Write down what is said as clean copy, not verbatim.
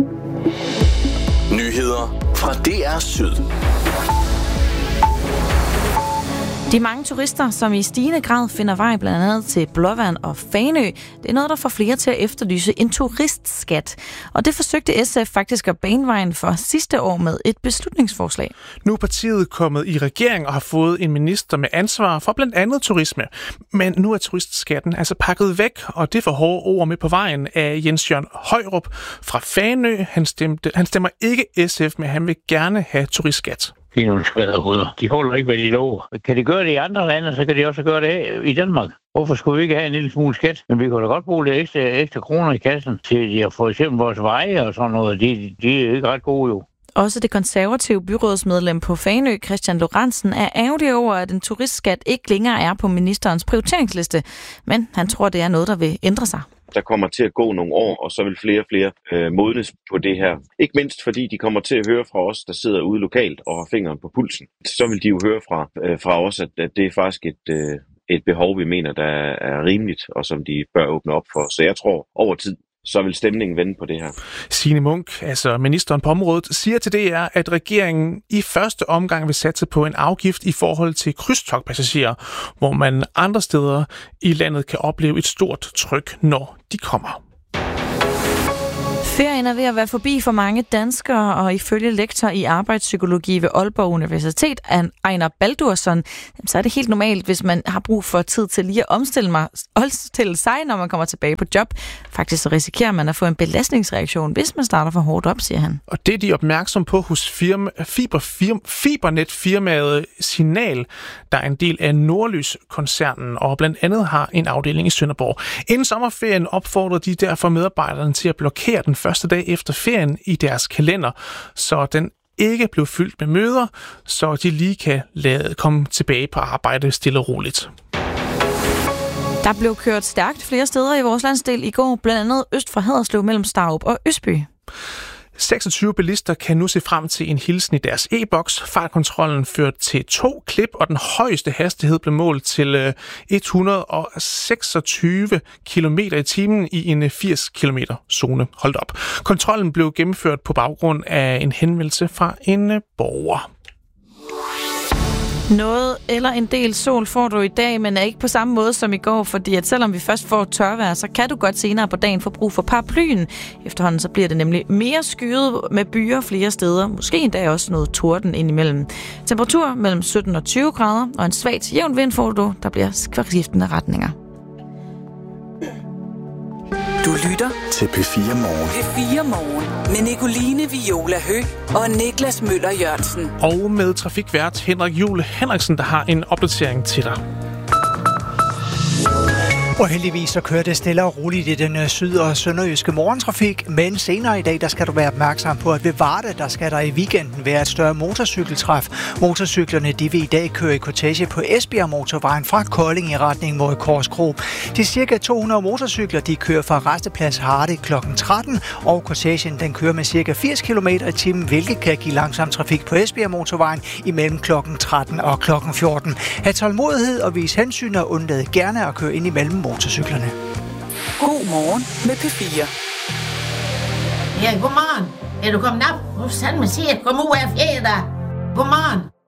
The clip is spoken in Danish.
Nyheder fra DR Syd. De mange turister, som i stigende grad finder vej blandt andet til Blåvand og Fanø, det er noget, der får flere til at efterlyse en turistskat. Og det forsøgte SF faktisk at bane vejen for sidste år med et beslutningsforslag. Nu er partiet kommet i regering og har fået en minister med ansvar for blandt andet turisme. Men nu er turistskatten altså pakket væk, og det får hårde ord med på vejen af Jens Jørgen Højrup fra Fanø. Han stemmer ikke SF, men han vil gerne have turistskat. Det er nogle skvaderhoveder. De holder ikke, hvad de lover. Kan de gøre det i andre lande, så kan de også gøre det i Danmark. Hvorfor skulle vi ikke have en lille smule skat? Men vi kunne da godt bruge lidt ekstra kroner i kassen til for eksempel vores veje og sådan noget. De er ikke ret gode jo. Også det konservative byrådsmedlem på Fanø, Christian Lorentzen, er ærgerlig over, at en turistskat ikke længere er på ministerens prioriteringsliste. Men han tror, det er noget, der vil ændre sig. Der kommer til at gå nogle år, og så vil flere og flere modnes på det her. Ikke mindst fordi de kommer til at høre fra os, der sidder ude lokalt og har fingeren på pulsen. Så vil de jo høre fra os, at det er faktisk et behov, vi mener, der er rimeligt, og som de bør åbne op for. Så jeg tror over tid, så vil stemningen vende på det her. Signe Munk, altså ministeren på området, siger til DR, at regeringen i første omgang vil satse på en afgift i forhold til krydstogtpassagerer, hvor man andre steder i landet kan opleve et stort tryk, når de kommer. Ferien er ved at være forbi for mange danskere, og ifølge lektor i arbejdspsykologi ved Aalborg Universitet, Einar Baldursson, så er det helt normalt, hvis man har brug for tid til lige at omstille sig, når man kommer tilbage på job. Faktisk så risikerer man at få en belastningsreaktion, hvis man starter for hårdt op, siger han. Og det er de opmærksom på hos Fibernetfirmaet Signal, der er en del af Nordlys-koncernen, og blandt andet har en afdeling i Sønderborg. Inden sommerferien opfordrer de derfor medarbejderne til at blokere den første dag efter ferien i deres kalender, så den ikke blev fyldt med møder, så de lige kan komme tilbage på arbejde stille og roligt. Der blev kørt stærkt flere steder i vores landsdel i går, blandt andet øst for Haderslev mellem Starup og Østby. 26 bilister kan nu se frem til en hilsen i deres e-boks. Fartkontrollen førte til 2 klip, og den højeste hastighed blev målt til 126 km i timen i en 80 km zone. Hold op. Kontrollen blev gennemført på baggrund af en henvendelse fra en borger. Noget eller en del sol får du i dag, men er ikke på samme måde som i går, fordi at selvom vi først får tørvejr, så kan du godt senere på dagen få brug for paraplyen. Efterhånden så bliver det nemlig mere skyet med byer flere steder, måske endda også noget torden indimellem. Temperatur mellem 17 og 20 grader, og en svagt jævn vind får du, der bliver skiftende retninger. Du lytter til P4 Morgen. P4 Morgen med Nicoline Viola Høgh og Niklas Møller Jørgensen. Og med trafikvært Henrik Juhl Henriksen, der har en opdatering til dig. Og heldigvis så kører det stille og roligt i den syd- og sønderjyske morgentrafik, men senere i dag, der skal du være opmærksom på, at ved Varde, der skal der i weekenden være et større motorcykeltræf. Motorcyklerne, de vil i dag køre i kortege på Esbjerg Motorvejen fra Kolding i retning mod Korskro. De cirka 200 motorcykler, de kører fra Resteplads Harde kl. 13, og kortegen, den kører med cirka 80 km i timen, hvilket kan give langsom trafik på Esbjerg Motorvejen imellem kl. 13 og kl. 14. Ha' tålmodighed og vis hensyn og undlad gerne at køre ind imellem motorcyklerne. God morgen med P4. Ja, godmorgen. Er du kommet op? Nu sandt man siger, kom ud af fjellet. Godmorgen.